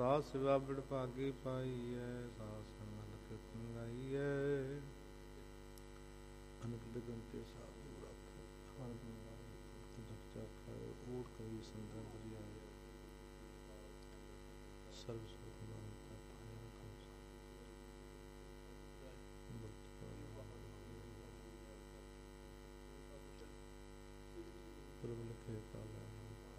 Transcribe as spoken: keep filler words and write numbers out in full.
ਸਾਧ ਸਿਵਾ ਬਿੜ ਭਾਗੀ ਪਾਈਐ, ਸਾਧ ਸੰਗਤ ਕੀਰਤਨ ਗਾਈਐ। ਅਨਕ ਬਿਗਨ ਤੇ ਸਾਧੂ ਰਾਖੇ, ਹਰ ਗੁਣ ਦੁਖ ਚਾਖੈ, ਓਟ ਕਰੀ ਸੰਤਨ ਬੁਝਾਏ। ਸਰਬ ਸੁਖ ਨਾਨਕ ਪਾਇਆ ਖਾਲਸਾ। ਪ੍ਰਭ ਲਖੇ ਕਾਲ